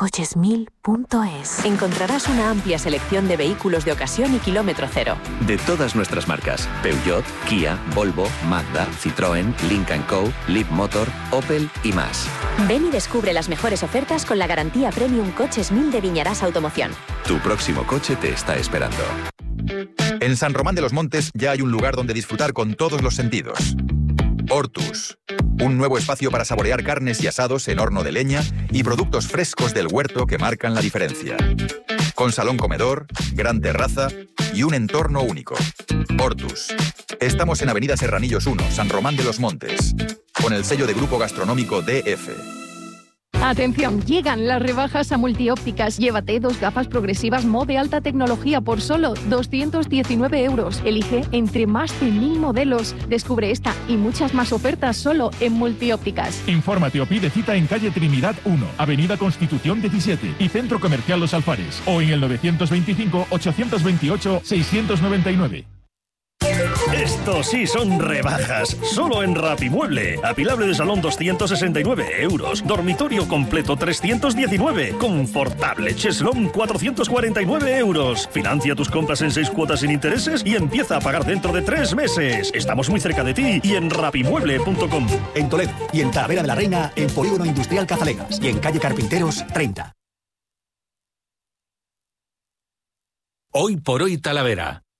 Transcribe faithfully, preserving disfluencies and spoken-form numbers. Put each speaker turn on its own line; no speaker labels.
coches mil punto es.
Encontrarás una amplia selección de vehículos de ocasión y kilómetro cero.
De todas nuestras marcas: Peugeot, Kia, Volvo, Mazda, Citroën, Lynk and Co, Leapmotor, Opel y más.
Ven y descubre las mejores ofertas con la garantía Premium Coches mil de Viñarás Automoción.
Tu próximo coche te está esperando.
En San Román de los Montes ya hay un lugar donde disfrutar con todos los sentidos. Hortus, un nuevo espacio para saborear carnes y asados en horno de leña y productos frescos del huerto que marcan la diferencia. Con salón comedor, gran terraza y un entorno único. Hortus. Estamos en Avenida Serranillos uno, San Román de los Montes, con el sello de Grupo Gastronómico D F.
Atención, llegan las rebajas a Multiópticas. Llévate dos gafas progresivas Mo de alta tecnología por solo doscientos diecinueve euros. Elige entre más de mil modelos. Descubre esta y muchas más ofertas solo en Multiópticas.
Infórmate o pide cita en calle Trinidad uno, Avenida Constitución diecisiete y Centro Comercial Los Alfares. O en el novecientos veinticinco, ochocientos veintiocho, seiscientos noventa y nueve.
Estos sí son rebajas. Solo en Rapimueble. Apilable de salón doscientos sesenta y nueve euros. Dormitorio completo trescientos diecinueve. Confortable cheslón cuatrocientos cuarenta y nueve euros. Financia tus compras en seis cuotas sin intereses y empieza a pagar dentro de tres meses. Estamos muy cerca de ti y en rapimueble punto com.
En Toledo y en Talavera de la Reina, en Polígono Industrial Cazalegas y en calle Carpinteros treinta.
Hoy por hoy Talavera.